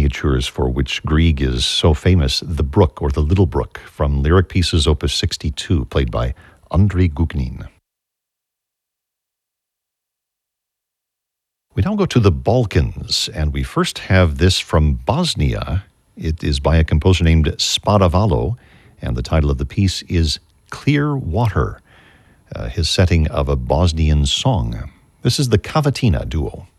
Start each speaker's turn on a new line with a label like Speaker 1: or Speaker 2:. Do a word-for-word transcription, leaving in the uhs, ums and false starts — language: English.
Speaker 1: overtures for which Grieg is so famous, The Brook or The Little Brook, from Lyric Pieces Opus sixty-two, played by Andrei Gugnin. We now go to the Balkans, and we first have this from Bosnia. It is by a composer named Spadavalo, and the title of the piece is Clear Water, uh, his setting of a Bosnian song. This is the Cavatina duo.